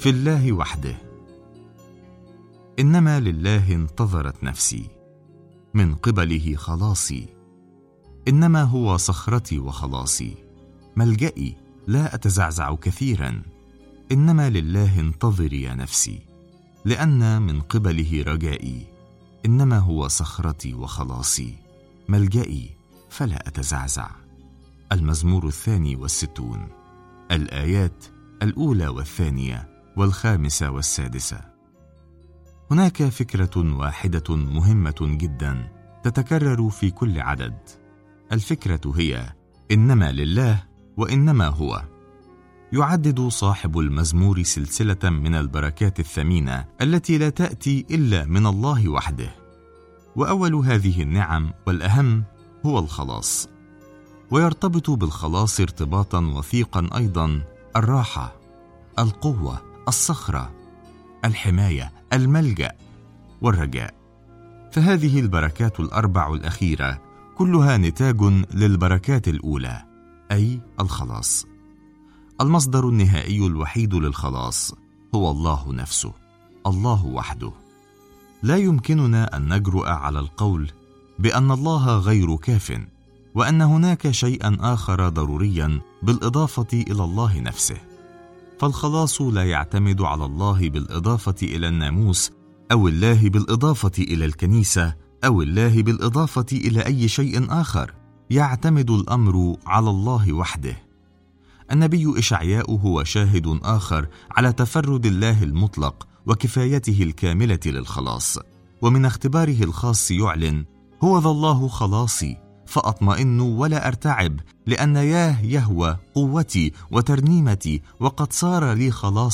في الله وحده. إنما لله انتظرت نفسي، من قبله خلاصي. إنما هو صخرتي وخلاصي، ملجئي لا أتزعزع كثيرا. إنما لله انتظري يا نفسي، لأن من قبله رجائي. إنما هو صخرتي وخلاصي، ملجئي فلا أتزعزع. المزمور 62، الآيات 1 و2 و5 و6. هناك فكرة واحدة مهمة جدا تتكرر في كل عدد. الفكرة هي إنما لله وإنما هو. يعدد صاحب المزمور سلسلة من البركات الثمينة التي لا تأتي إلا من الله وحده. وأول هذه النعم والأهم هو الخلاص. ويرتبط بالخلاص ارتباطا وثيقا أيضا الراحة، القوة، الصخرة، الحماية، الملجأ والرجاء. فهذه البركات الأربع الأخيرة كلها نتاج للبركات الأولى، أي الخلاص. المصدر النهائي الوحيد للخلاص هو الله نفسه، الله وحده. لا يمكننا أن نجرؤ على القول بأن الله غير كاف، وأن هناك شيئا آخر ضروريا بالإضافة إلى الله نفسه. فالخلاص لا يعتمد على الله بالإضافة إلى الناموس، أو الله بالإضافة إلى الكنيسة، أو الله بالإضافة إلى أي شيء آخر. يعتمد الأمر على الله وحده. النبي إشعياء هو شاهد آخر على تفرد الله المطلق وكفايته الكاملة للخلاص. ومن اختباره الخاص يعلن: هو ذا الله خلاصي، فأطمئن ولا أرتعب، لأن يهوى قوتي وترنيمتي، وقد صار لي خلاص